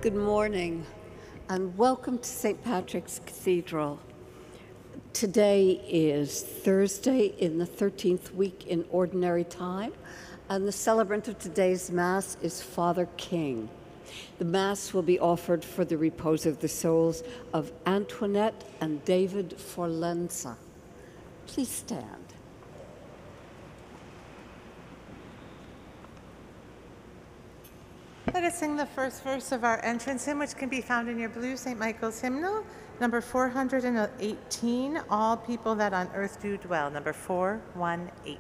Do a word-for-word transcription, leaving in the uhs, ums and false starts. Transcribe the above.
Good morning, and welcome to Saint Patrick's Cathedral. Today is Thursday in the thirteenth week in Ordinary Time, and the celebrant of today's Mass is Father King. The Mass will be offered for the repose of the souls of Antoinette and David Forlenza. Please stand. Let us sing the first verse of our entrance hymn, which can be found in your blue Saint Michael's hymnal, number four hundred eighteen, All People That on Earth Do Dwell, number four one eight.